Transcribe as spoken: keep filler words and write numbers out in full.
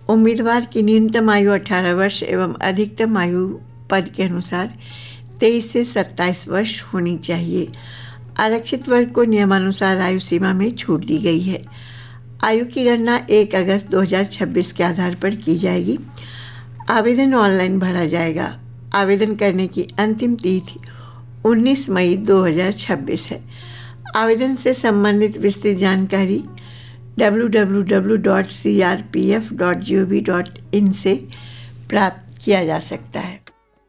उम्मीदवार की न्यूनतम आयु अठारह वर्ष एवं अधिकतम आयु पद के अनुसार तेईस से सत्ताईस वर्ष होनी चाहिए। आरक्षित वर्ग को नियमानुसार आयु सीमा में छूट दी गई है। आयु की गणना एक अगस्त दो हज़ार छब्बीस के आधार पर की जाएगी। आवेदन ऑनलाइन भरा जाएगा। आवेदन करने की अंतिम तिथि उन्नीस मई दो हज़ार छब्बीस है। आवेदन से संबंधित विस्तृत जानकारी W W W dot C R P F dot G O V dot in से प्राप्त किया जा सकता है।